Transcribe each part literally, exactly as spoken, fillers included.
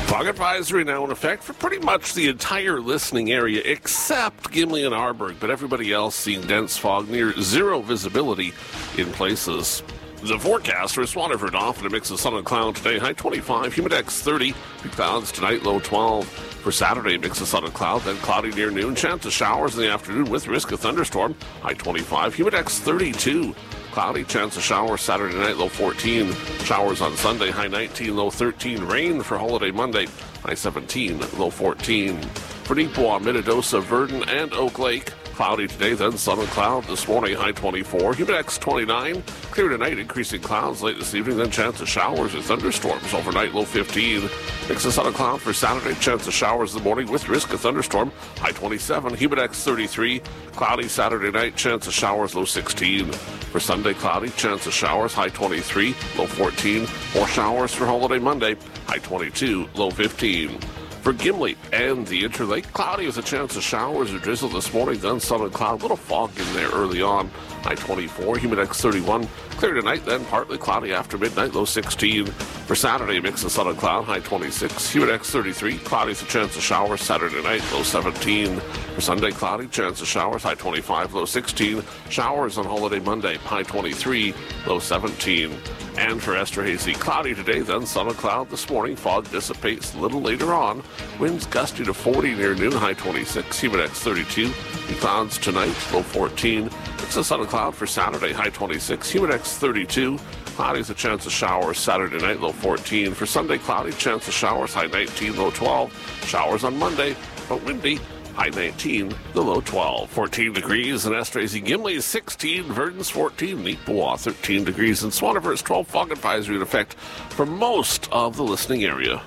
Fog advisory now in effect for pretty much the entire listening area except Gimli and Arborg, but everybody else seeing dense fog near zero visibility in places. The forecast for Swansford often a mix of sun and cloud today, high twenty-five, humidex thirty, big clouds tonight, low twelve. For Saturday, mix of sun and cloud, then cloudy near noon, chance of showers in the afternoon with risk of thunderstorm, high twenty-five, humidex thirty-two. Cloudy, chance of showers Saturday night, low fourteen. Showers on Sunday, high nineteen, low thirteen. Rain for holiday Monday, high seventeen, low fourteen. For Neepawa, Minnedosa, Verdon, and Oak Lake, cloudy today, then sun and cloud this morning, high twenty-four. Humidex twenty-nine. Clear tonight, increasing clouds late this evening, then chance of showers or thunderstorms overnight, low fifteen. Mix of sun and cloud for Saturday, chance of showers in the morning with risk of thunderstorm, high twenty-seven. Humidex thirty-three. Cloudy Saturday night, chance of showers, low sixteen. For Sunday, cloudy, chance of showers, high twenty-three, low fourteen. More showers for holiday Monday, high twenty-two, low fifteen. For Gimli and the Interlake, cloudy with a chance of showers or drizzle this morning, then sun and cloud, little fog in there early on, high twenty-four, humidex thirty-one. Clear tonight, then partly cloudy after midnight, low sixteen. For Saturday, mix of sun and cloud, high twenty-six, humidex thirty-three. Cloudy with a chance of showers Saturday night, low seventeen. For Sunday, cloudy, chance of showers, high twenty-five, low sixteen. Showers on holiday Monday, high twenty-three, low seventeen. And for Esterhazy, cloudy today, then sun and cloud this morning. Fog dissipates a little later on. Winds gusty to forty near noon, high twenty-six, humidex thirty-two. And clouds tonight, low fourteen. It's a sun and cloud for Saturday, high twenty-six, humidex thirty-two. Cloudy with a chance of showers Saturday night, low fourteen. For Sunday, cloudy, chance of showers, high nineteen, low twelve. Showers on Monday, but windy, high nineteen, the low twelve. fourteen degrees in Esterhazy, Gimli sixteen, Verdon's fourteen, Neepawa thirteen degrees, and Swansford's twelve. Fog advisory in effect for most of the listening area.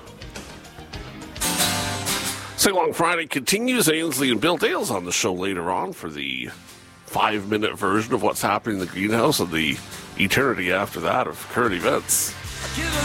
Sing Along Friday continues. Ainsley and Bill Dale's on the show later on for the five-minute version of what's happening in the greenhouse and the eternity after that of current events.